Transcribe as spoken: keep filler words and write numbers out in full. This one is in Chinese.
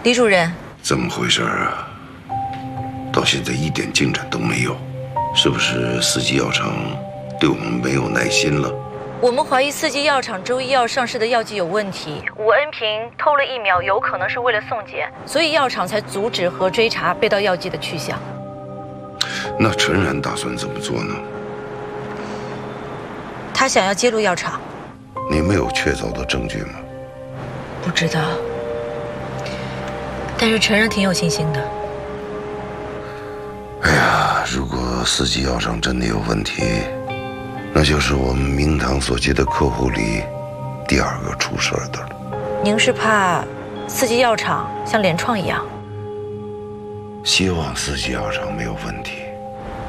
李主任， 怎么回事啊？到现在一点进展都没有，是不是四季药厂对我们没有耐心了？ 我们怀疑四季药厂周一要上市的药剂有问题，武恩平偷了疫苗，有可能是为了送检，所以药厂才阻止和追查被盗药剂的去向。 那陈然打算怎么做呢？ 他想要揭露药厂。 你们有确凿的证据吗？ 不知道，但是陈然挺有信心的。 哎呀，如果四季药厂真的有问题，那就是我们明堂所接的客户里第二个出事的了。 您是怕四季药厂像联创一样？ 希望四季药厂没有问题。